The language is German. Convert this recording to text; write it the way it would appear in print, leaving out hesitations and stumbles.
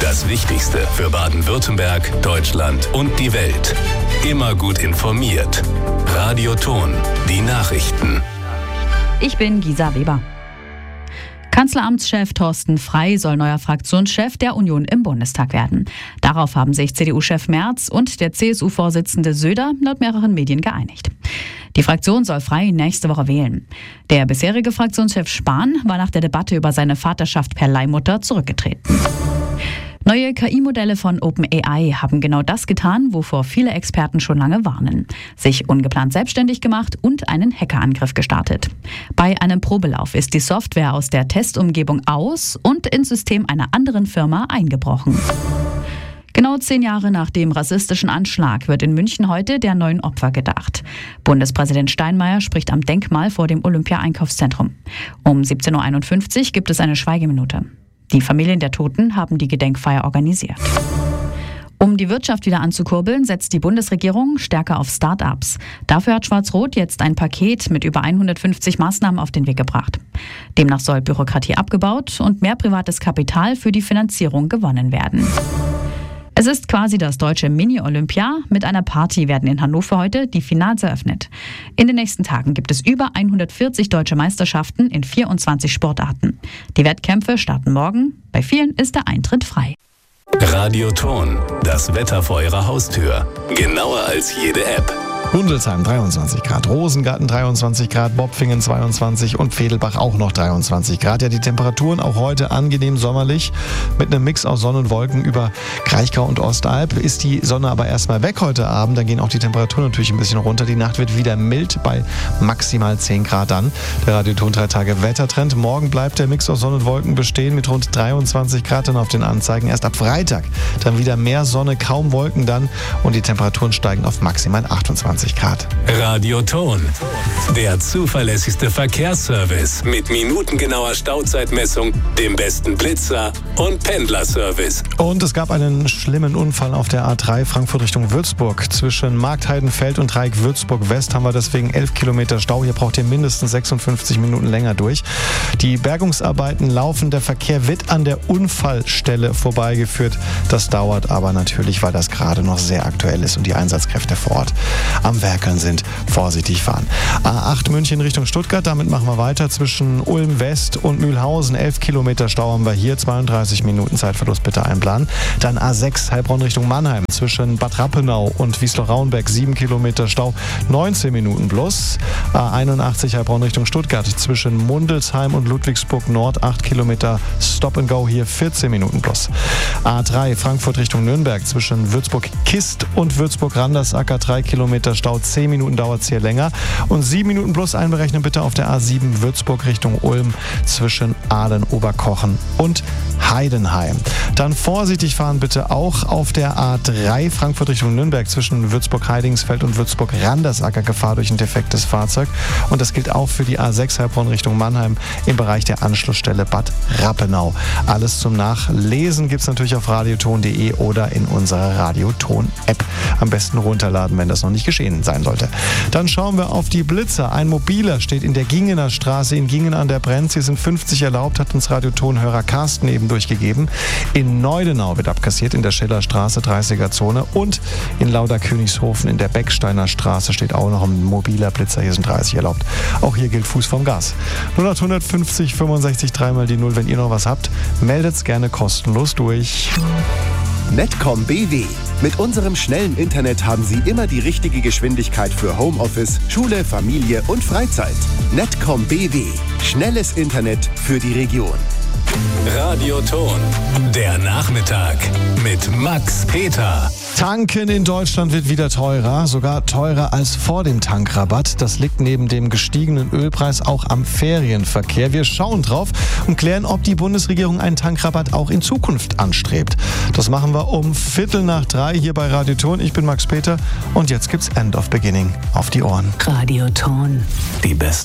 Das Wichtigste für Baden-Württemberg, Deutschland und die Welt. Immer gut informiert. Radio Thon, die Nachrichten. Ich bin Gisa Weber. Kanzleramtschef Thorsten Frey soll neuer Fraktionschef der Union im Bundestag werden. Darauf haben sich CDU-Chef Merz und der CSU-Vorsitzende Söder laut mehreren Medien geeinigt. Die Fraktion soll Frey nächste Woche wählen. Der bisherige Fraktionschef Spahn war nach der Debatte über seine Vaterschaft per Leihmutter zurückgetreten. Neue KI-Modelle von OpenAI haben genau das getan, wovor viele Experten schon lange warnen. Sich ungeplant selbstständig gemacht und einen Hackerangriff gestartet. Bei einem Probelauf ist die Software aus der Testumgebung aus und ins System einer anderen Firma eingebrochen. Genau 10 Jahre nach dem rassistischen Anschlag wird in München heute der 9 Opfer gedacht. Bundespräsident Steinmeier spricht am Denkmal vor dem Olympia-Einkaufszentrum. Um 17.51 Uhr gibt es eine Schweigeminute. Die Familien der Toten haben die Gedenkfeier organisiert. Um die Wirtschaft wieder anzukurbeln, setzt die Bundesregierung stärker auf Start-ups. Dafür hat Schwarz-Rot jetzt ein Paket mit über 150 Maßnahmen auf den Weg gebracht. Demnach soll Bürokratie abgebaut und mehr privates Kapital für die Finanzierung gewonnen werden. Es ist quasi das deutsche Mini-Olympia. Mit einer Party werden in Hannover heute die Finals eröffnet. In den nächsten Tagen gibt es über 140 deutsche Meisterschaften in 24 Sportarten. Die Wettkämpfe starten morgen. Bei vielen ist der Eintritt frei. Radio Thon, das Wetter vor Ihrer Haustür. Genauer als jede App. Gundelsheim 23 Grad, Rosengarten 23 Grad, Bopfingen 22 und Vedelbach auch noch 23 Grad. Ja, die Temperaturen auch heute angenehm sommerlich. Mit einem Mix aus Sonne und Wolken über Kraichgau und Ostalb ist die Sonne aber erstmal weg heute Abend. Dann gehen auch die Temperaturen natürlich ein bisschen runter. Die Nacht wird wieder mild bei maximal 10 Grad dann. Der Radio Thon 3 Tage Wettertrend. Morgen bleibt der Mix aus Sonne und Wolken bestehen mit rund 23 Grad dann auf den Anzeigen. Erst ab Freitag dann wieder mehr Sonne, kaum Wolken dann und die Temperaturen steigen auf maximal 28 Grad. Radio Thon, der zuverlässigste Verkehrsservice mit minutengenauer Stauzeitmessung, dem besten Blitzer und Pendlerservice. Und es gab einen schlimmen Unfall auf der A3 Frankfurt Richtung Würzburg. Zwischen Marktheidenfeld und Dreieck Würzburg West haben wir deswegen 11 Kilometer Stau. Hier braucht ihr mindestens 56 Minuten länger durch. Die Bergungsarbeiten laufen. Der Verkehr wird an der Unfallstelle vorbeigeführt. Das dauert aber natürlich, weil das gerade noch sehr aktuell ist und die Einsatzkräfte vor Ort am Werkeln sind. Vorsichtig fahren. A8 München Richtung Stuttgart, damit machen wir weiter. Zwischen Ulm West und Mühlhausen 11 Kilometer Stau haben wir hier. 32 Minuten Zeitverlust bitte einplanen. Dann A6 Heilbronn Richtung Mannheim. Zwischen Bad Rappenau und Wiesloch-Rauenberg 7 Kilometer Stau. 19 Minuten plus. A81 Heilbronn Richtung Stuttgart. Zwischen Mundelsheim und Ludwigsburg Nord 8 Kilometer Stop and Go hier 14 Minuten plus. A3 Frankfurt Richtung Nürnberg. Zwischen Würzburg-Kist und Würzburg-Randersacker 3 Kilometer Stau, 10 Minuten dauert es hier länger. Und 7 Minuten plus einberechnen bitte auf der A7 Würzburg Richtung Ulm zwischen Aalen, Oberkochen und Heidenheim. Dann vorsichtig fahren bitte auch auf der A3 Frankfurt Richtung Nürnberg zwischen Würzburg-Heidingsfeld und Würzburg-Randersacker, Gefahr durch ein defektes Fahrzeug. Und das gilt auch für die A6 Heilbronn Richtung Mannheim im Bereich der Anschlussstelle Bad Rappenau. Alles zum Nachlesen gibt es natürlich auf radiothon.de oder in unserer Radiothon-App. Am besten runterladen, wenn das noch nicht geschehen sein sollte. Dann schauen wir auf die Blitzer. Ein Mobiler steht in der Gingener Straße in Gingen an der Brenz. Hier sind 50 erlaubt, hat uns Radiothon-Hörer Carsten eben durchgegeben. In Neudenau wird abkassiert, in der Schillerstraße 30er-Zone und in Lauderkönigshofen in der Becksteiner Straße steht auch noch ein mobiler Blitzer. Hier sind 30 erlaubt. Auch hier gilt Fuß vom Gas. 0850 65 3 die 0. Wenn ihr noch was habt, meldet's gerne kostenlos durch. Netcom BW. Mit unserem schnellen Internet haben Sie immer die richtige Geschwindigkeit für Homeoffice, Schule, Familie und Freizeit. Netcom BW. Schnelles Internet für die Region. Radio Thon, der Nachmittag mit Max Peter. Tanken in Deutschland wird wieder teurer, sogar teurer als vor dem Tankrabatt. Das liegt neben dem gestiegenen Ölpreis auch am Ferienverkehr. Wir schauen drauf und klären, ob die Bundesregierung einen Tankrabatt auch in Zukunft anstrebt. Das machen wir um 2:15 hier bei Radio Thon. Ich bin Max Peter und jetzt gibt's End of Beginning auf die Ohren. Radio Thon. Die besten